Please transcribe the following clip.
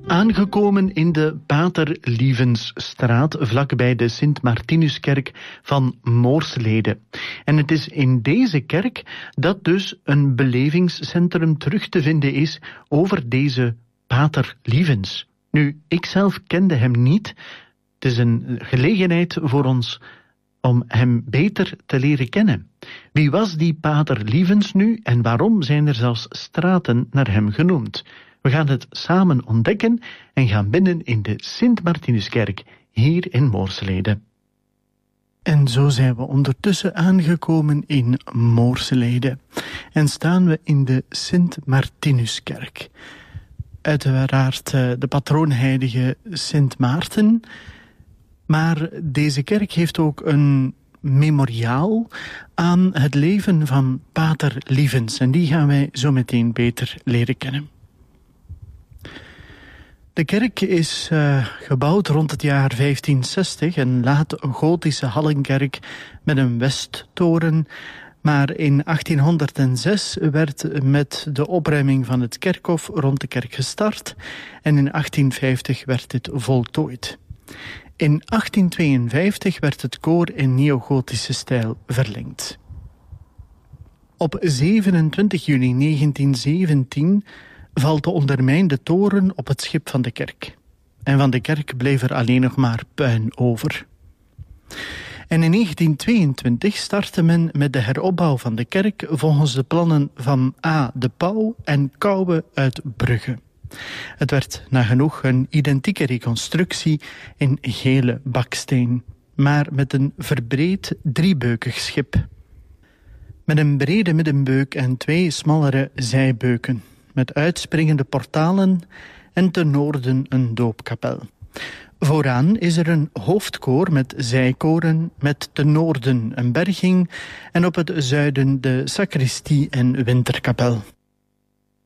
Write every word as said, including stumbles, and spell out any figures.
Aangekomen in de Paterlievensstraat, vlakbij de Sint-Martinuskerk van Moorslede. En het is in deze kerk dat dus een belevingscentrum terug te vinden is over deze Pater Lievens. Nu, ik zelf kende hem niet. Het is een gelegenheid voor ons om hem beter te leren kennen. Wie was die Pater Lievens nu en waarom zijn er zelfs straten naar hem genoemd? We gaan het samen ontdekken en gaan binnen in de Sint-Martinuskerk hier in Moorslede. En zo zijn we ondertussen aangekomen in Moorslede en staan we in de Sint-Martinuskerk. Uiteraard de patroonheilige Sint Maarten, maar deze kerk heeft ook een memoriaal aan het leven van Pater Lievens en die gaan wij zo meteen beter leren kennen. De kerk is uh, gebouwd rond het jaar vijftienzestig, een laat-gotische hallenkerk met een westtoren. Maar in achttienhonderdzes werd met de opruiming van het kerkhof rond de kerk gestart en in achttienvijftig werd dit voltooid. In achttientweeënvijftig werd het koor in neogotische stijl verlengd. Op zevenentwintig juni negentienzeventien valt de ondermijnde toren op het schip van de kerk. En van de kerk bleef er alleen nog maar puin over. En in negentientweeëntwintig startte men met de heropbouw van de kerk volgens de plannen van A. de Pauw en Kouwe uit Brugge. Het werd nagenoeg een identieke reconstructie in gele baksteen, maar met een verbreed driebeukig schip. Met een brede middenbeuk en twee smallere zijbeuken, met uitspringende portalen en ten noorden een doopkapel. Vooraan is er een hoofdkoor met zijkoren, met ten noorden een berging en op het zuiden de sacristie en winterkapel.